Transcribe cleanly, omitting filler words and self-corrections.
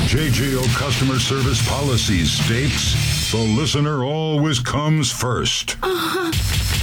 JJO customer service policy states the listener always comes first.